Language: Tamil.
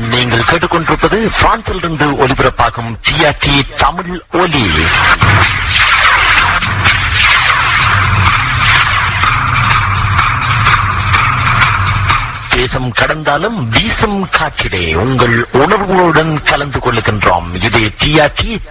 நீங்கள் கேட்டுக்கொண்டிருப்பது பிரான்சிலிருந்து ஒலிபரப்பாகும் டிஆர்டி தமிழ் ஒலி. தேசம் கடந்தாலும் வீசும் காற்றிலே உங்கள் உணர்வுகளுடன் கலந்து கொள்ளுகின்றோம். இது டிஆர்டி